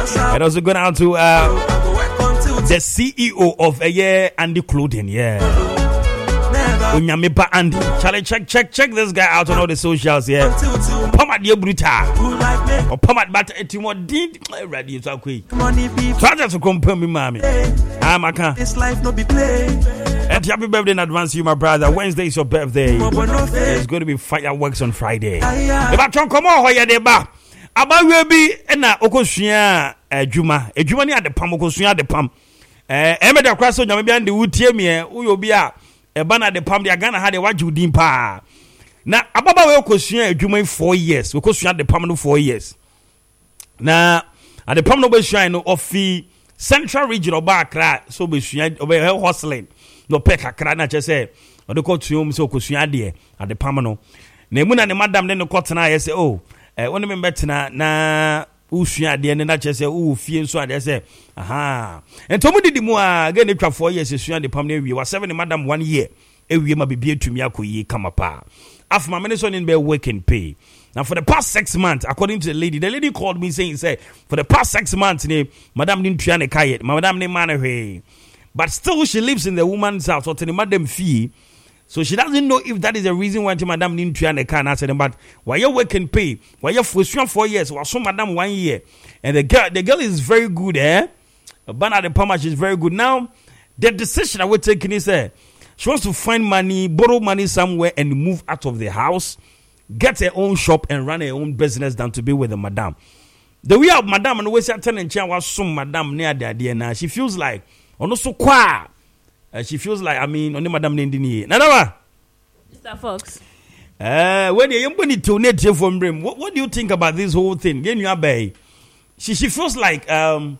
And also going out to the CEO of Andy Clothing, Unyamipa Andy. Charlie, check this guy out on all the socials, Pomad ye bruta. Or pomad bat etimo did ready to quick. Try to compare me, mommy. This life no be play. And happy birthday in advance, you my brother. Wednesday is your birthday. There's going to be fireworks on Friday. If I come on, where they ba? About will be na okosuya Juma. Juma ni at the pam okosuya the pam. Emeda Kraso Nyame and the wood me who be a banner the pam. They are gonna have the waju dimpa. Now ababa we okosuya Juma 4 years. Okosuya the pam no 4 years. Now at the pam no be shine of the Central Region of Accra. So be suya obe hustling. No peka kra na chese. Odo ko tuom so okosuya de at the pam no. Na emu na ne madam ne no kotena ye say oh. When me betina na usua de ne na chese u fie nso ade se aha ento mu didi mu a ga ne twa 4 years usua de pam na ewie wa 7 madam 1 year ewie ma bibie tumi akoyi kama pa afma me so ne be work and pay. Now for the past 6 months, according to the lady called me saying say for the past 6 months ne madam didn't try ne kayet madam ne man but still she lives in the woman's house or the madam fee. So she doesn't know if that is the reason why madam didn't try the car and I said, but why you work and pay? Why you for 4 years? Why so madam 1 year? And the girl is very good, But at the Palmer, she's very good. Now, the decision I would take is she wants to find money, borrow money somewhere and move out of the house, get her own shop and run her own business than to be with the madam. The way of madam and always telling Chia was some madam near the idea now. She feels like also quiet. She feels like only madam Nindini. Nanawa, Mr. Fox. When you need to net from Brim, what do you think about this whole thing? Gen you bay. She feels like Madam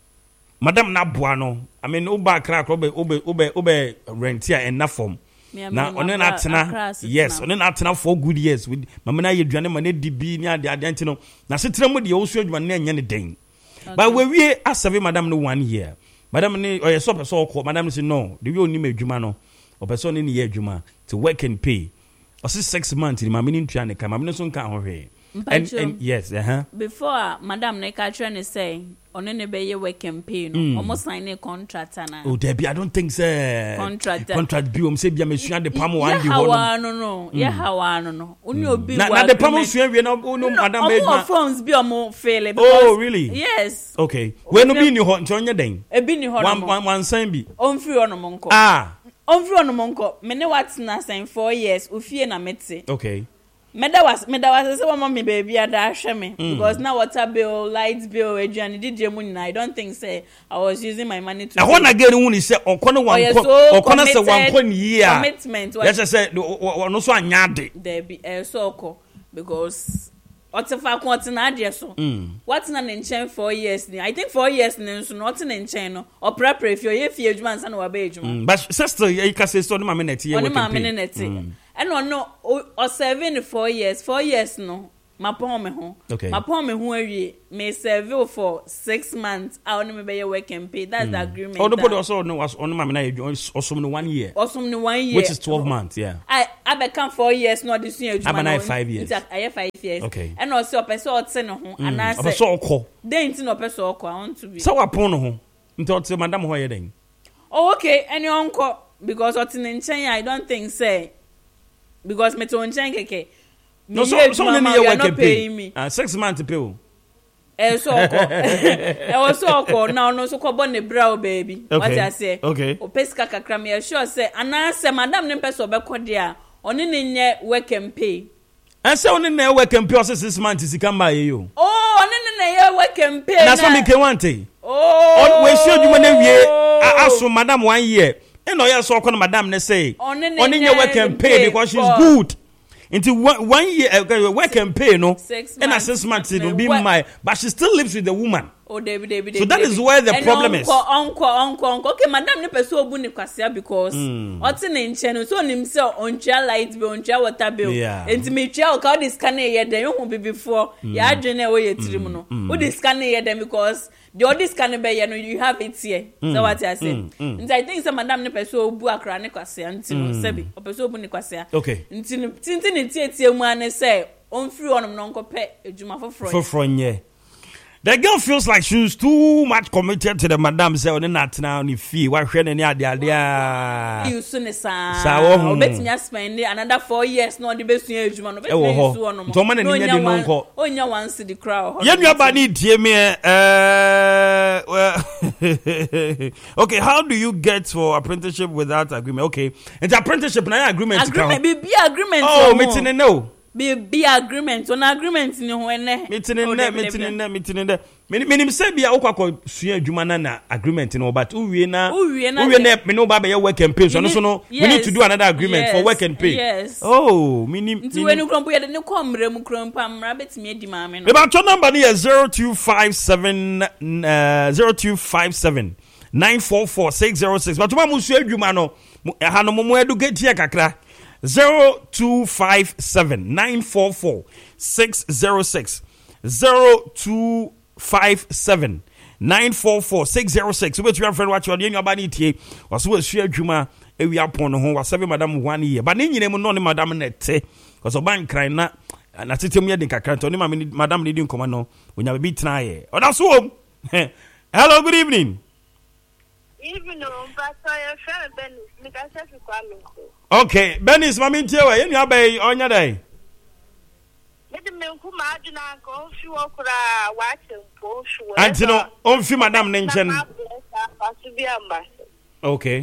Nabuano. Uba crack obe rentia and Nafom. Now on an atena, yes, on an atena 4 good years with Mamma Yadrina Mane DB near the Adentino. Now sit with the old surgeon any day. But we asked Madam no 1 year. Madam ni or so called madam say no the you need adwuma no or person in year adwuma to work and pay or 6 months in my meaning trying to come I'm so kan ho and yes before madam na ka try say on any be work and pay no almost sign a contract na oh there be I don't think say contract bi say bia me sua de pam wan di ho no yeah how no uni obi na the pam sua we no madam be ma phones bi o mo fail oh really yes okay we no bi ni ho ntonye den e bi ni ho one sign bi on free on mo nko on free on mo nko me ne what na sign 4 years ofie na mete okay Meda was say mommy baby ada hwe me because now water bill, light bill, and DJ money I don't think say I was using my money to. I want again when he say okono wan okono say wan kon year commitment. Yes say no so anyade. There be so ko because otefa ko otena ade so. What na nchen 4 years ni. I think 4 years ni so not na nchen no. O prepare if you fie adwuma nsa na wa ba adwuma. But sister you can say so no mama net here. Oni mama net. And no or 7 4 years. 4 years no. Mapon me ho. Okay. Mapon me ho awie. Me serve for 6 months. I only me be work and pay. That's the agreement. Oh, nobody also no was on mama na also no 1 year. Also no 1 year. Which is 12 months, yeah. I become 4 years no this year. I'm na 5 years. I have 5 years. Okay. And also person otse no ho and I say. Person okọ. Then no person okọ I want to be. So wapon no ho. Nti otse madam ho ye den. Oh okay, any unko because otse nchen I don't think say because me to nchen keke. No, so many years work pay me. 6 months pay. So now no so ko ne brow baby. Okay. What I say? Okay. O peska kakra me sure say ana say madam ne person obekọ dia oni ne nye work and pay. And say oni ne work and pay 6 months is come by you. Oh, oni ne ye work and pay. Na so me ke wante. Oh. We show you na wie aso madam 1 year. And no ya so ko madam ne say oni nye work and pay because she's good. Into 1 year work and pay no and a 6 months it will be my but she still lives with the woman. Oh David. So that is where the problem is. Uncle. Okay, madam ne person obu ni kwasia because oti ne nche so nim say ontua light bill, ontua water bill. Enti me tua o ka o scan e dem you be before ya adwene we yetirim no. O dey scan e dem because the other scan be no you have it here. So what I say. Enti I think say madam ne person obu akra ne kwasia enti no sebi. O person obu ni kwasia. Okay. Enti ne tie mu ane say on free on no nko pe adwuma foforo. Nye. The girl feels like she's too much committed to the madam. Say, "On not now, ni fee. Why she any idea?" You soon as I bet me spend another 4 years. No, the best year you want to be one. Toman and India don't go. Oh, you want to the crowd. Yeah, you bani dear me. Okay, how do you get for apprenticeship without agreement? Okay, it's apprenticeship now agreement. Agreement, be agreement. Oh, meeting and no. Be agreement on agreement in when meeting in there. Minim say bia okwa sua adwuma na agreement no but uwie na me no ba be work and pay so no we need to do another agreement for work and pay. Yes. Oh, minim nti we no krompo ye de ne komre mu krompa mra betimi edi maame no. Me ba to number na 0257 944 but ma mu sua adwuma no ha no mo educate here kakra 0257 944 606 0257 944 606 which your friend watch on your body tie was so share adwuma ewi apon ho was seven madam 1 year but ni nyine mu no ne madam nete cause oban kran na tetem ye din kakra to ni madam ni din koma no onya be tena ye oda so hello good evening. Even Pastor your friend Benny Mikasa Kwame. Okay, Benny's mami ntiwe ye nua bay onya dai. Mede me nku ma aduna ko fi wo kura wa tempo shuwe. Antino on fi madam ne nchen. Okay.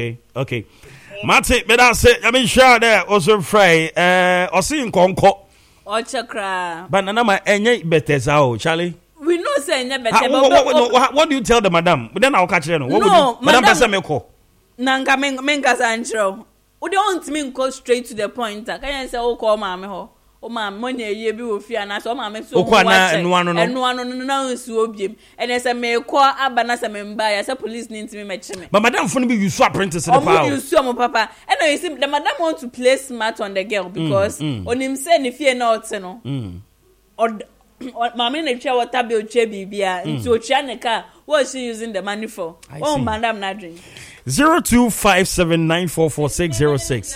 Mate beda say I mean sure there also fry osi nkonko. O chakra. Banana ma enye betesa o Charlie. We know say enye betesa what do you tell the madam? Then I'll catch her no. What would you madam pesa me ko? Nanga menga sanchro. We don't mean go straight to the point. Can you say o call mama ho? O ma money ye bi wo fia na so mama so watch. Enu anu no nsu obiem. And say me call abana say me mba ya say police need me meche me. But madam for be use apprentice the power. You use am papa. And you see the madam want to play smart on the girl because on him say ni fie na ote no. Or mama na twa water bill che bibia nti o twa ne car what is she using the money for? Oh madam na drink. 0257944606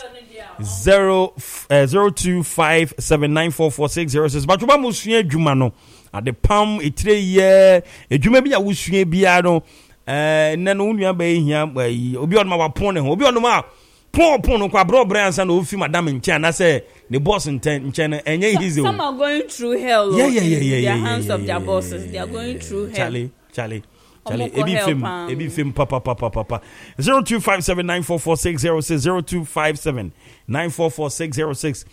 0257944606 but oba musua adwuma no ade pam etire ye adwuma bi a wusua bia no nne no nua ba ehia obi onma wapon ne ho obi onma pon no kwa bro bransa na ofi madam nche na say the boss nche no enye easy. Some are going through hell. Yeah. The hands of their bosses. They are going through hell. Charlie, ebi film papa 0257944606 0257944606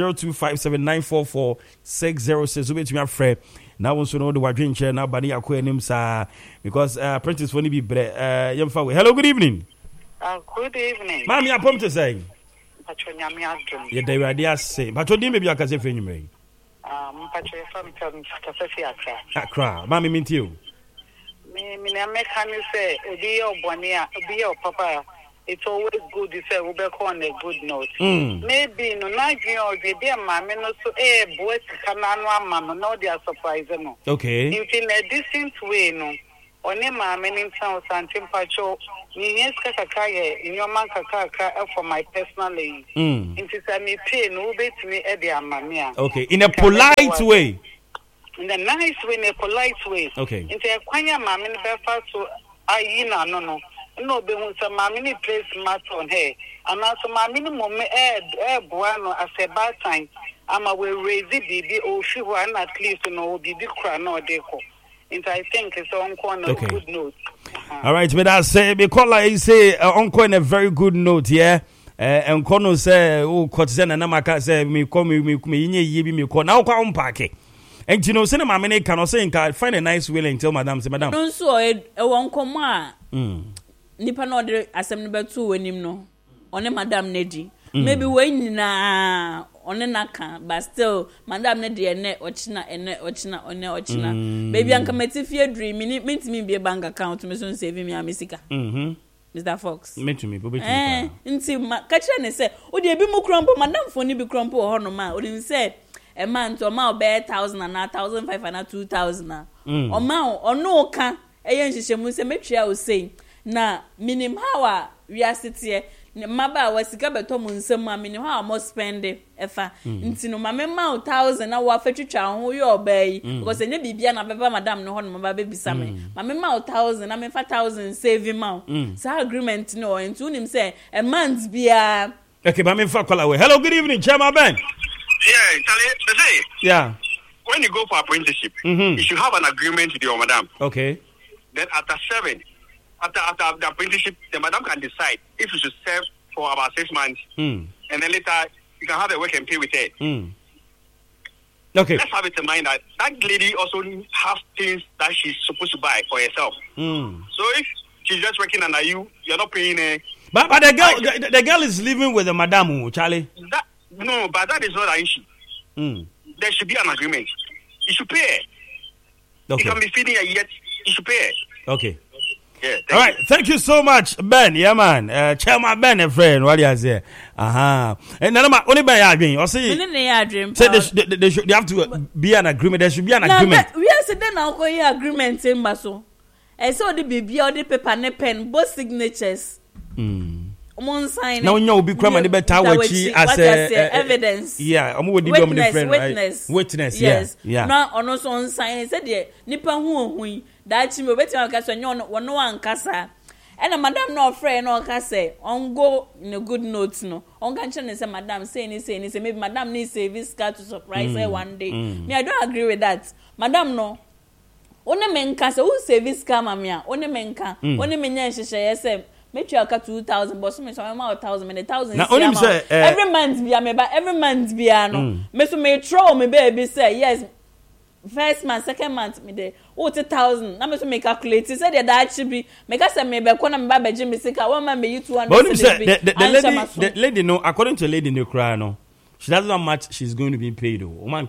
0257944606 ubet me afre na won so no the wadwen chair na bani akọ anim sa because apprentice for ni bi bre yemfa we. Hello, good evening. Good evening. Mami apom to say Patronya mi adum. Ye dey ready ase patodi me bi akase fe nyumre patro fam kasa fi akra mami minti o me na mechanic say obi your boni obi your papa. It's always good to say we be on a good note. Maybe no na dream or the be mama no so boy kana no mama no they are surprised no. Okay. In a decent way no. Oni mama in town santim pacho ni yes kaka in your man kaka for my personal lane. Into say me pay no be to me e dey mama. Okay, in a polite way. In a nice way, in a polite way. Okay. Into a kwanya mama in Belfast so ayina no. No be won some mammy place mat on her. And also my minimum bueno as a bad time. I'ma will raise the baby or she will at least no baby cry no deco. And I think it's on corner good note. All right, but I say because I say on a very good note, yeah. And Kono say oh Kotsen and Namaka say me come me ye me call now come park. And you know, send my money can also find a nice will and tell madam say madam. Don't so it won't come nipa no de asem ne betu wanim no one madam nedi maybe when na one naka but still madam ne de ene ochina baby anka metifie dream me be bank account me so save me amesika Mr. Fox me to me nti ka kire ne say o de bi mu krompo madam fo ni bi krompo ho no ma o de say a man to ma be 1000 and 1500 and 2000 o ma ono ka eyen hihye mu say metwa o say na minim how we are sitting maba wa sika beto mu nsem ma me ne ha mo spend efa nti no ma me ma 1000 na wa fa twitwa ho yo obai because enye bibia na beba madam no ho no ba bebisa me ma me ma 1000 na me fa 1000 save ma so agreement no nti unim say a month bia. Okay, but me fa call away. Hello, good evening, Chairman Ben. Yeah, Charlie, yeah. When you go for apprenticeship, you should have an agreement with your madam. Okay. Then after the apprenticeship, the madam can decide if you should serve for about 6 months, and then later you can have a work and pay with her. Okay. Let's have it in mind that lady also has things that she's supposed to buy for herself. So if she's just working under you, you're not paying her. But the girl is living with the madam, Charlie. No, but that is not an issue. There should be an agreement. You should pay her. Okay. You can be feeding her yet. You should pay her. Okay. Yeah. All right. Thank you so much, Ben. Yeah, man. Chairman Ben, a friend. What is here? And then only by arguing. Or say they have to be an agreement. There should be an agreement. We are saying now go agreement in Baso. I saw the baby or the paper and pen, both signatures. Sign now you be crime and better as evidence. Yeah, witness. Yes. Yeah. Now on also on sign said yeah, nipa hu that me beti an kasa nyon wono an kasa. And madam no friend no kasa on go in a good note no. On can say madam say maybe madam needs service card to surprise her one day. Me I don't agree with that. Madam no. One men kasa who service card mamia. One men ka. One men nya hye make you 2,000 but me so 1,000 me 1,000 now only say every month be me every month be no me so me throw me baby say yes first month second month me dey 1,000 na me so me calculate say that should be make say me be na me ba beje me sika one man me 200 but only say the lady no according to lady no cry no she doesn't know how much she's going to be paid. Man,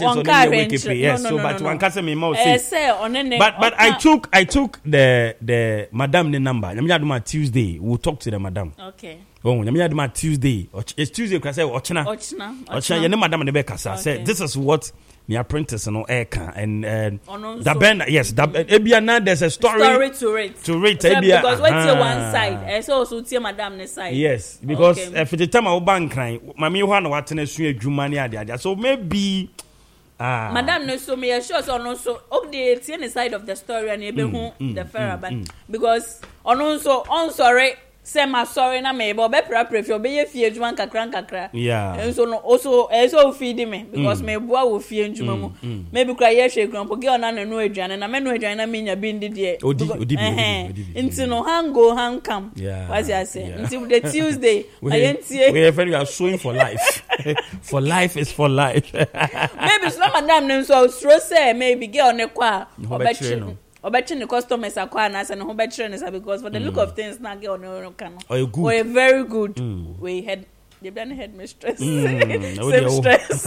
yes. So, but one can't say me more. But I took the madam the number. Let me do my Tuesday. We'll talk to the madam. Okay. Oh, let me do my Tuesday. It's Tuesday because I say Ochina. You know, madam the Becca said this is what my apprentice and and the Ben. Yes, Ebiana. There's a story to it. Because what's your one side? I saw also see madam the side. Yes, because if the time I bank crying, Mami Juan what in a Jumania, so maybe. Madam no so me sure so no so update the side of the story and ebe the fair because on sorry say my sorry na me but be prepare be ye fie adwuma kakra yeah and so no also feed me because me boa wo fie adwuma mu maybe cry ye hwe grandpa ge ona na no adwane na me no adwane na me nya bi ndi de odi into no hang go hang come what I say until the Tuesday we are showing for life for life is for life maybe so madam no so say maybe ge on kwa obetche the customers akwa na say no obetche na because for the look of things na get on can we very good we had they've done headmistress same stress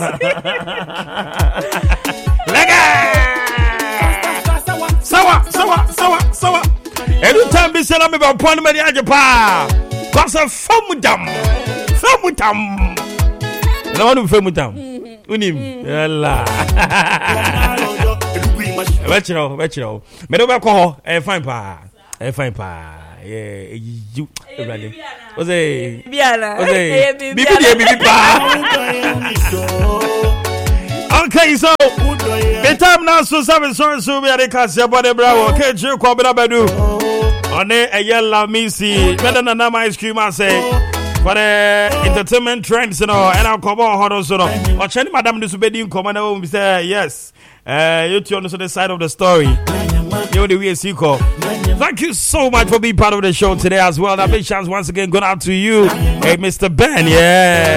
sawa every time be say me ba pon me dey pa cause of famudam na wonu famudam unim yalla Vetro. Me do be ko fine pa. Yeah, you everybody. Ose biara. Bibi pa. Okay, so the time now so we are the Cassia Body Bravo. Okay, you ko be bedu. One a yellow missy. Better than my ice cream I say. For the entertainment trends, and I'll come on, so or Chenny Madame this be in command we say yes. You two on the side of the story. You the way see call. Thank you so much for being part of the show today as well. That big chance once again going out to you, hey Mr. Ben. Yeah.